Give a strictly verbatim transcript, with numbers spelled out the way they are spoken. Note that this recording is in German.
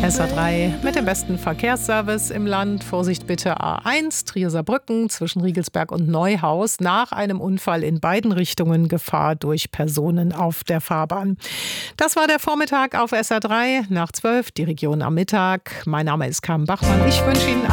S A drei mit dem besten Verkehrsservice im Land. Vorsicht bitte A eins, Trier-Saarbrücken zwischen Riegelsberg und Neuhaus. Nach einem Unfall in beiden Richtungen Gefahr durch Personen auf der Fahrbahn. Das war der Vormittag auf S A drei. Nach zwölf die Region am Mittag. Mein Name ist Carmen Bachmann. Ich wünsche Ihnen